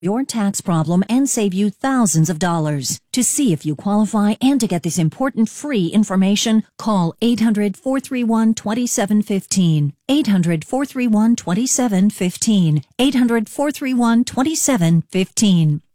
your tax problem and save you thousands of dollars. To see if you qualify and to get this important free information, call 800-431-2715. 800-431-2715. 800-431-2715.